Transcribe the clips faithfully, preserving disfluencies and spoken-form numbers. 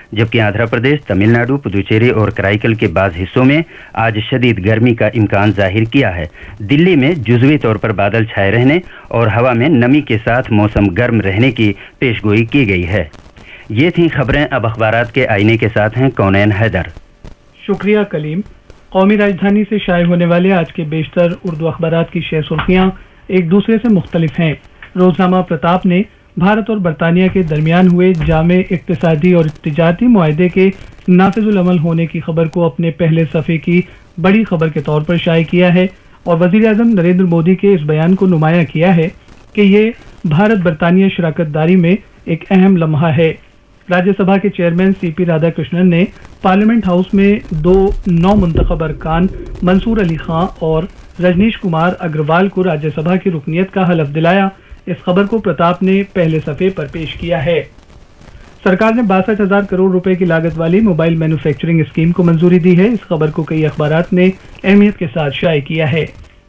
जबकि आंध्र प्रदेश, तमिलनाडु, पुदुचेरी और कराईकल के बाज़ हिस्सों में आज शदीद गर्मी का इम्कान जाहिर किया है। दिल्ली में जुज़वी तौर पर बादल छाए रहने और हवा में नमी के साथ मौसम गर्म रहने की पेशगोई की गई है। ये थी खबरें। अब अखबारात के आईने के साथ हैं कौनैन हैदर। शुक्रिया कलीम। कौमी राजधानी से शाये होने वाले आज के बेशतर उर्दू अखबारात की शेर सुर्खियाँ एक दूसरे से मुख्तलिफ हैं। रोजनामा प्रताप ने भारत और बरतानिया के दरमियान हुए जामे इक्तिसादी और तिजारती मुआहदे के नाफिजुल अमल होने की खबर को अपने पहले सफ़े की बड़ी खबर के तौर पर शाये किया है और वज़ीर आज़म नरेंद्र मोदी के इस बयान को नुमाया किया है कि ये भारत बरतानिया शराकत दारी में एक अहम लम्हा है। राज्यसभा के चेयरमैन सी पी राधाकृष्णन ने पार्लियामेंट हाउस में दो नौ मुंतखब अरकान मंसूर अली खां और रजनीश कुमार अग्रवाल को राज्यसभा की रुकनीत का हलफ दिलाया। इस खबर को प्रताप ने पहले सफ़े पर पेश किया है। सरकार ने बासठ हजार करोड़ रुपए की लागत वाली मोबाइल मैन्युफैक्चरिंग स्कीम को मंजूरी दी है। इस खबर को कई अखबारात ने अहमियत के साथ शाये किया है।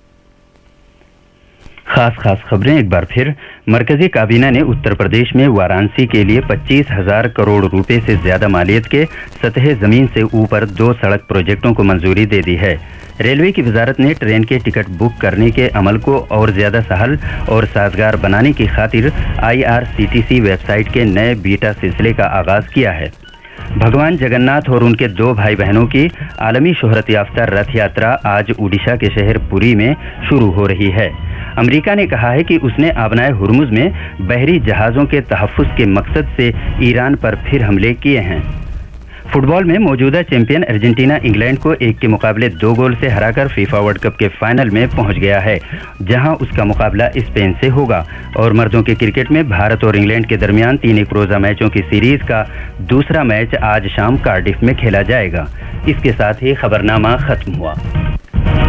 खास खास खबरें एक बार फिर। मरकजी काबीना ने उत्तर प्रदेश में वाराणसी के लिए पच्चीस हजार करोड़ रुपए से ज्यादा मालियत के सतह जमीन से ऊपर दो सड़क प्रोजेक्टों को मंजूरी दे दी है। रेलवे की वजारत ने ट्रेन के टिकट बुक करने के अमल को और ज्यादा सहल और साजगार बनाने की खातिर I R C T C website के नए बीटा सिलसिले का आगाज किया है। भगवान जगन्नाथ और उनके दो भाई बहनों की आलमी शोहरत याफ्ता रथ यात्रा आज उड़ीसा के शहर पुरी में शुरू हो रही है। अमेरिका ने कहा है कि उसने आबनाए हुर्मुज में बहरी जहाज़ों के तहफ़्फ़ुज़ के मकसद से ईरान पर फिर हमले किए हैं। फुटबॉल में मौजूदा चैंपियन अर्जेंटीना इंग्लैंड को एक के मुकाबले दो गोल से हराकर फीफा वर्ल्ड कप के फाइनल में पहुंच गया है, जहां उसका मुकाबला स्पेन से होगा। और मर्दों के क्रिकेट में भारत और इंग्लैंड के दरमियान तीन एक रोज़ा मैचों की सीरीज का दूसरा मैच आज शाम कार्डिफ में खेला जाएगा। इसके साथ ही खबरनामा खत्म हुआ।